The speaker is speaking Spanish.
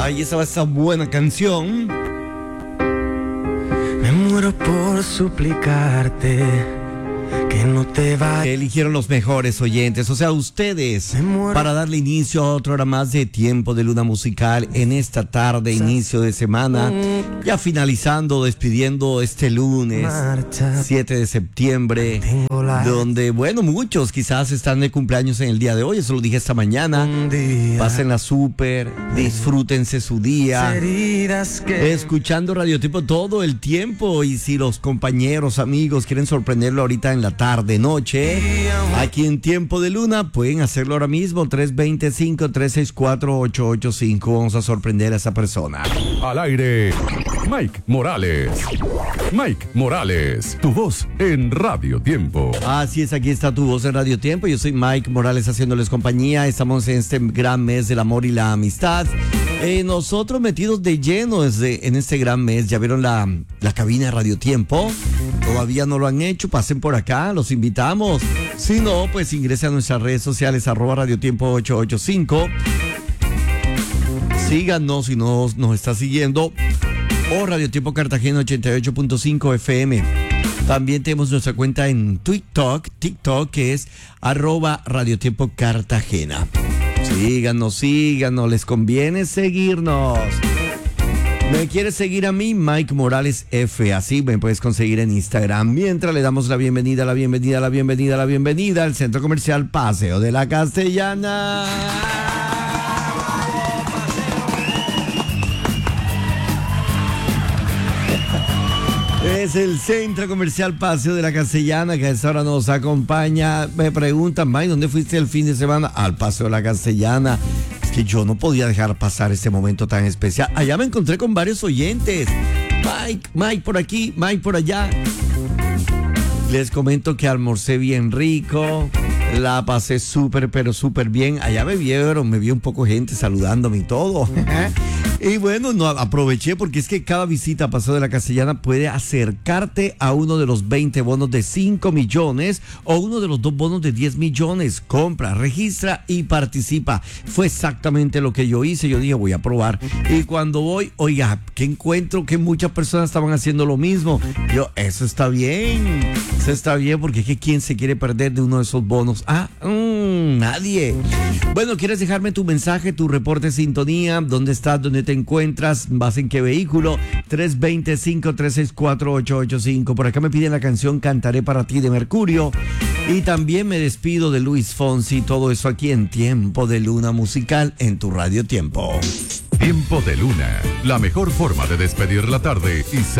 Ahí estaba esa buena canción. Me muero por suplicarte que no te vayas. Eligieron los mejores oyentes, o sea, ustedes, para darle inicio a otra hora más de Tiempo de Luna Musical en esta tarde, inicio de semana, ya finalizando, despidiendo este lunes, 7 de septiembre, donde, bueno, muchos quizás están de cumpleaños en el día de hoy, eso lo dije esta mañana. Pásenla súper, disfrútense su día, escuchando Radiotiempo todo el tiempo, y si los compañeros, amigos quieren sorprenderlo ahorita en la tarde, noche, aquí en Tiempo de Luna, pueden hacerlo ahora mismo, 325-364-885. Vamos a sorprender a esa persona. Al aire, Mike Morales. Mike Morales, tu voz en Radio Tiempo. Así es, aquí está tu voz en Radio Tiempo. Yo soy Mike Morales haciéndoles compañía. Estamos en este gran mes del amor y la amistad. Nosotros metidos de lleno en este gran mes. Ya vieron la cabina de Radio Tiempo. Todavía no lo han hecho, pasen por acá, los invitamos. Si no, pues ingresen a nuestras redes sociales, @radiotiempo885. Síganos si no nos está siguiendo. O Radio Tiempo Cartagena 88.5 FM. También tenemos nuestra cuenta en TikTok, que es @radiotiempo Cartagena. Síganos, les conviene seguirnos. ¿Me quieres seguir a mí? Mike Morales F. Así me puedes conseguir en Instagram. Mientras le damos la bienvenida al Centro Comercial Paseo de la Castellana. Es el Centro Comercial Paseo de la Castellana, que a esta hora nos acompaña. Me preguntan, Mike, ¿dónde fuiste el fin de semana? Al Paseo de la Castellana. Que yo no podía dejar pasar este momento tan especial. Allá me encontré con varios oyentes. Mike por aquí, Mike por allá. Les comento que almorcé bien rico. La pasé súper, pero súper bien. Allá me vio un poco gente saludándome y todo. Y bueno, no aproveché porque es que cada visita a Paseo de la Castellana puede acercarte a uno de los 20 bonos de 5 millones o uno de los 2 bonos de 10 millones. Compra, registra y participa. Fue exactamente lo que yo hice. Yo dije, voy a probar. Y cuando voy, oiga, que encuentro que muchas personas estaban haciendo lo mismo. Eso está bien. Eso está bien porque es que ¿quién se quiere perder de uno de esos bonos? Nadie. Bueno, ¿quieres dejarme tu mensaje, tu reporte de sintonía? ¿Dónde estás? ¿Dónde te encuentras? ¿Vas en qué vehículo? 325-364-885. Por acá me piden la canción Cantaré para ti de Mercurio. Y también me despido de Luis Fonsi. Todo eso aquí en Tiempo de Luna Musical en tu Radio Tiempo. Tiempo de Luna, la mejor forma de despedir la tarde y salir